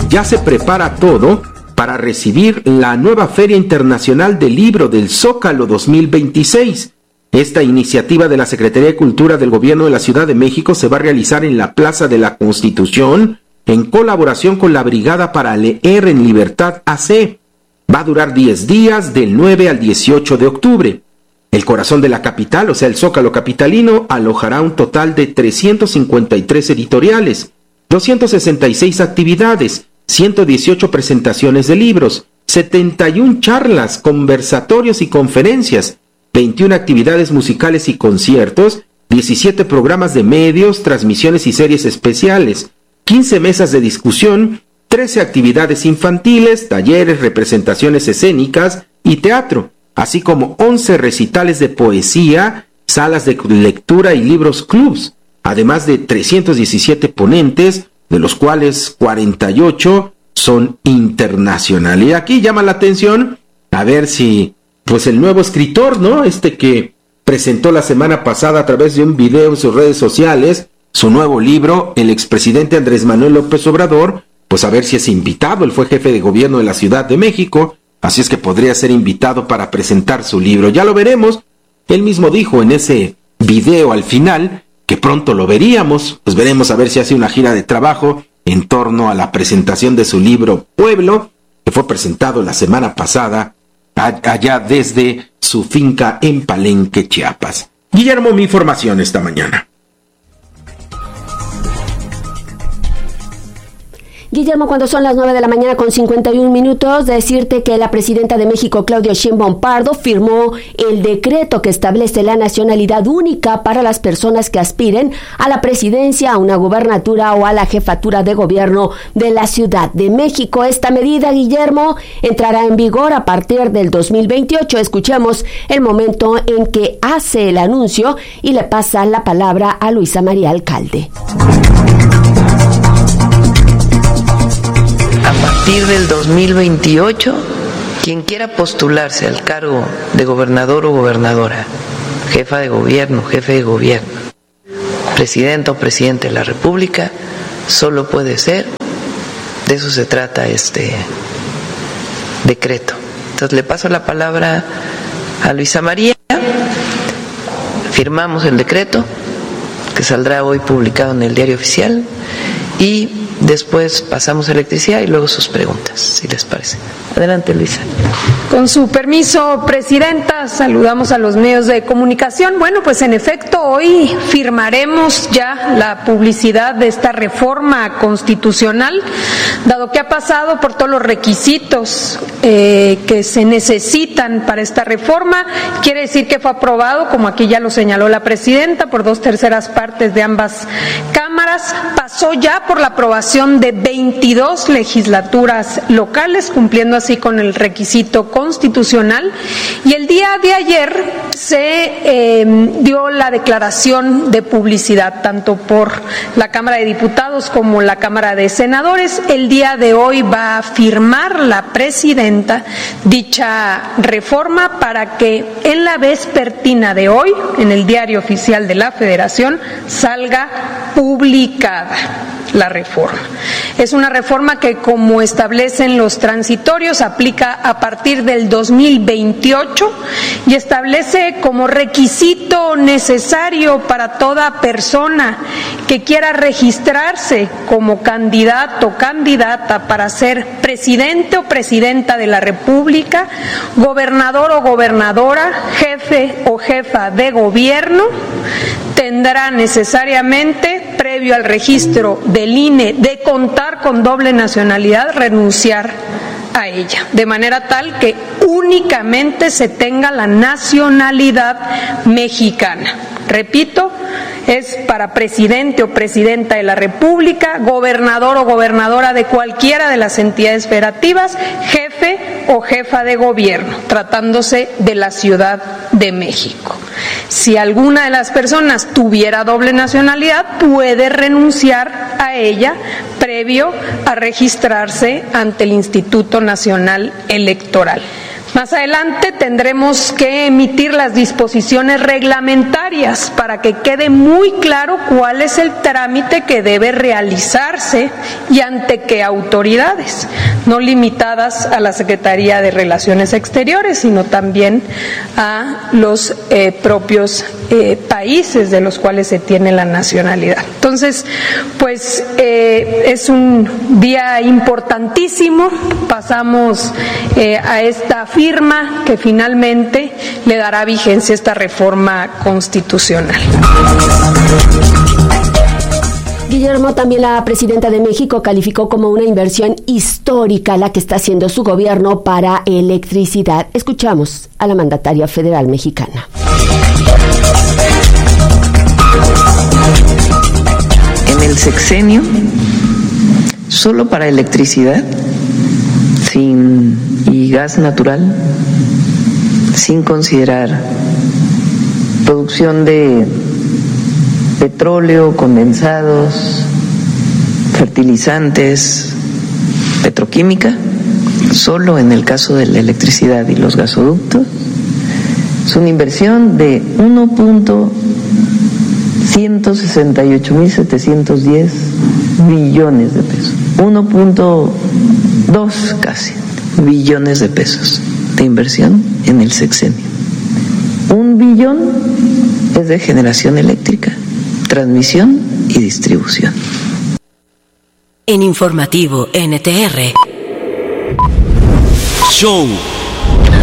ya se prepara todo para recibir la nueva Feria Internacional del Libro del Zócalo 2026. Esta iniciativa de la Secretaría de Cultura del Gobierno de la Ciudad de México se va a realizar en la Plaza de la Constitución en colaboración con la Brigada para Leer en Libertad AC. Va a durar 10 días, del 9 al 18 de octubre. El corazón de la capital, o sea, el Zócalo capitalino, alojará un total de 353 editoriales, 266 actividades, 118 presentaciones de libros, 71 charlas, conversatorios y conferencias, 21 actividades musicales y conciertos, 17 programas de medios, transmisiones y series especiales, 15 mesas de discusión, 13 actividades infantiles, talleres, representaciones escénicas y teatro, así como 11 recitales de poesía, salas de lectura y libros clubs, además de 317 ponentes, de los cuales 48 son internacionales. Y aquí llama la atención a ver si, pues el nuevo escritor, ¿no? Que presentó la semana pasada a través de un video en sus redes sociales, su nuevo libro, el expresidente Andrés Manuel López Obrador, pues a ver si es invitado. Él fue jefe de gobierno de la Ciudad de México, así es que podría ser invitado para presentar su libro. Ya lo veremos. Él mismo dijo en ese video al final que pronto lo veríamos. Pues veremos a ver si hace una gira de trabajo en torno a la presentación de su libro Pueblo, que fue presentado la semana pasada allá desde su finca en Palenque, Chiapas. Guillermo, mi información esta mañana. Guillermo, cuando son las 9 de la mañana con 51 minutos, decirte que la presidenta de México, Claudia Sheinbaum Pardo, firmó el decreto que establece la nacionalidad única para las personas que aspiren a la presidencia, a una gubernatura o a la jefatura de gobierno de la Ciudad de México. Esta medida, Guillermo, entrará en vigor a partir del 2028. Escuchemos el momento en que hace el anuncio y le pasa la palabra a Luisa María Alcalde. A partir del 2028, quien quiera postularse al cargo de gobernador o gobernadora, jefa de gobierno, jefe de gobierno, presidente o presidente de la República, solo puede ser, de eso se trata este decreto. Entonces le paso la palabra a Luisa María, firmamos el decreto, que saldrá hoy publicado en el Diario Oficial, y después pasamos a electricidad y luego sus preguntas, si les parece. Adelante, Luisa. Con su permiso, presidenta, saludamos a los medios de comunicación. Bueno, pues en efecto, hoy firmaremos ya la publicidad de esta reforma constitucional, dado que ha pasado por todos los requisitos que se necesitan para esta reforma. Quiere decir que fue aprobado, como aquí ya lo señaló la presidenta, por 2/3 partes de ambas cámaras. Pasó ya por la aprobación de 22 legislaturas locales, cumpliendo así con el requisito constitucional, y el día de ayer se dio la declaración de publicidad tanto por la Cámara de Diputados como la Cámara de Senadores. El día de hoy va a firmar la presidenta dicha reforma para que en la vespertina de hoy, en el Diario Oficial de la Federación, salga publicada la reforma. Es una reforma que, como establecen los transitorios, aplica a partir del 2028 y establece como requisito necesario para toda persona que quiera registrarse como candidato o candidata para ser presidente o presidenta de la República, gobernador o gobernadora, jefe o jefa de gobierno, tendrá necesariamente, previo al registro del INE, de contar con doble nacionalidad, renunciar a ella, de manera tal que únicamente se tenga la nacionalidad mexicana. Repito, es para presidente o presidenta de la República, gobernador o gobernadora de cualquiera de las entidades federativas, jefe o jefa de gobierno, tratándose de la Ciudad de México. Si alguna de las personas tuviera doble nacionalidad, puede renunciar a ella previo a registrarse ante el Instituto Nacional Electoral. Más adelante tendremos que emitir las disposiciones reglamentarias para que quede muy claro cuál es el trámite que debe realizarse y ante qué autoridades, no limitadas a la Secretaría de Relaciones Exteriores, sino también a los propios países de los cuales se tiene la nacionalidad. Entonces, pues es un día importantísimo. Pasamos a esta firma que finalmente le dará vigencia a esta reforma constitucional. Guillermo, también la presidenta de México calificó como una inversión histórica la que está haciendo su gobierno para electricidad. Escuchamos a la mandataria federal mexicana. En el sexenio, solo para electricidad y gas natural, sin considerar producción de petróleo, condensados, fertilizantes, petroquímica, solo en el caso de la electricidad y los gasoductos, es una inversión de 1.168.710 billones de pesos, 1.2 casi billones de pesos de inversión en el sexenio. 1 billón es de generación eléctrica, transmisión y distribución. En Informativo NTR. Show